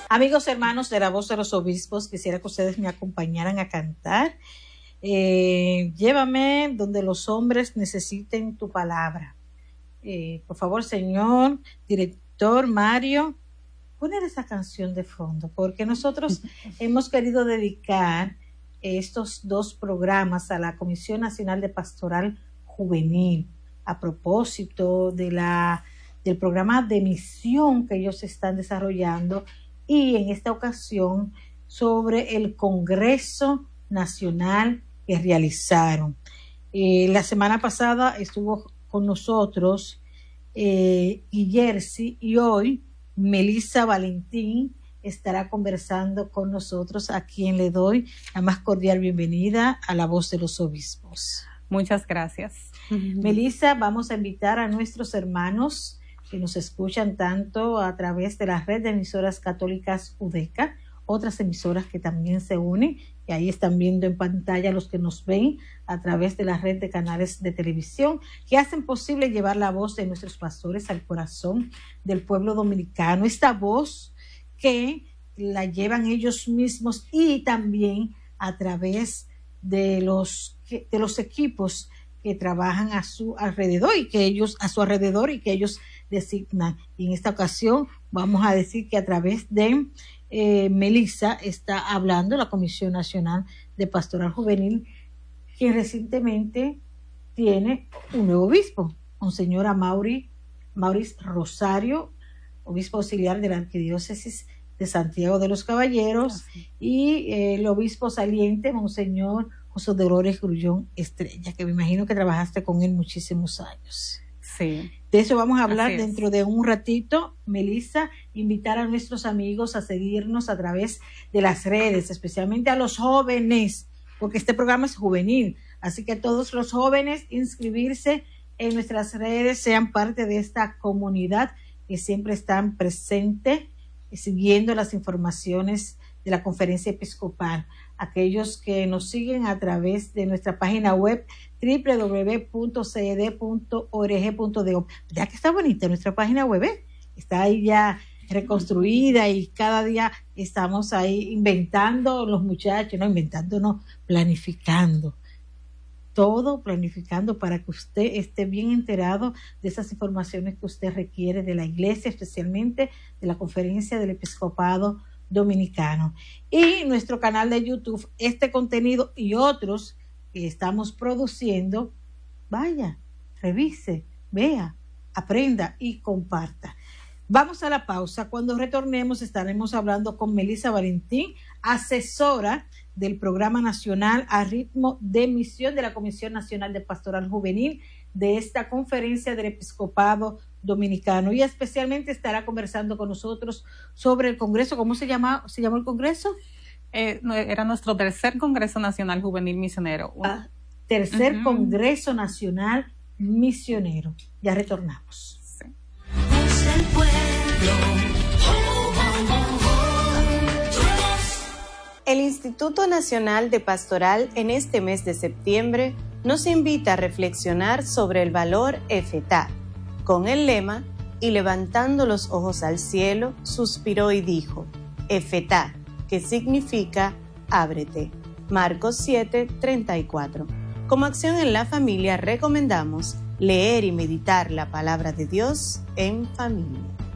Amigos hermanos de la Voz de los Obispos, quisiera que ustedes me acompañaran a cantar. Llévame donde los hombres necesiten tu palabra. Por favor, señor director Mario, poner esa canción de fondo, porque nosotros hemos querido dedicar estos 2 programas a la Comisión Nacional de Pastoral Juvenil, a propósito de del programa de misión que ellos están desarrollando, y en esta ocasión sobre el Congreso Nacional que realizaron. La semana pasada estuvo con nosotros Guillersi, y hoy Melissa Valentín estará conversando con nosotros, a quien le doy la más cordial bienvenida a la Voz de los Obispos. Muchas gracias. Melissa, vamos a invitar a nuestros hermanos que nos escuchan tanto a través de la red de emisoras católicas UDECA, otras emisoras que también se unen, y ahí están viendo en pantalla los que nos ven a través de la red de canales de televisión que hacen posible llevar la voz de nuestros pastores al corazón del pueblo dominicano, esta voz que la llevan ellos mismos y también a través de los equipos que trabajan a su alrededor y que ellos designan. Y en esta ocasión vamos a decir que a través de Melissa está hablando la Comisión Nacional de Pastoral Juvenil, quien recientemente tiene un nuevo obispo, Monseñor Maurice Rosario, obispo auxiliar de la Arquidiócesis de Santiago de los Caballeros, y el obispo saliente, Monseñor José Dolores Grullón Estrella, que me imagino que trabajaste con él muchísimos años. Sí. De eso vamos a hablar dentro de un ratito, Melissa. Invitar a nuestros amigos a seguirnos a través de las redes, especialmente a los jóvenes, porque este programa es juvenil, así que todos los jóvenes inscribirse en nuestras redes, sean parte de esta comunidad que siempre están presentes, siguiendo las informaciones de la Conferencia Episcopal. Aquellos que nos siguen a través de nuestra página web www.ced.org.do. Ya que está bonita nuestra página web, está ahí ya reconstruida, y cada día estamos ahí planificando. Todo planificando para que usted esté bien enterado de esas informaciones que usted requiere de la Iglesia, especialmente de la Conferencia del Episcopado Dominicano. Y nuestro canal de YouTube, este contenido y otros que estamos produciendo, vaya, revise, vea, aprenda y comparta. Vamos a la pausa. Cuando retornemos estaremos hablando con Melissa Valentín, asesora del Programa Nacional a Ritmo de Misión de la Comisión Nacional de Pastoral Juvenil de esta Conferencia del Episcopado Dominicano, y especialmente estará conversando con nosotros sobre el Congreso. ¿Cómo se llamó el Congreso? Era nuestro tercer Congreso Nacional Juvenil Misionero. Tercer Congreso Nacional Misionero. Ya retornamos. Sí. El Instituto Nacional de Pastoral en este mes de septiembre nos invita a reflexionar sobre el valor Efetá, con el lema "Y levantando los ojos al cielo, suspiró y dijo, Efetá", que significa ábrete. Marcos 7:34. Como acción en la familia recomendamos leer y meditar la palabra de Dios en familia.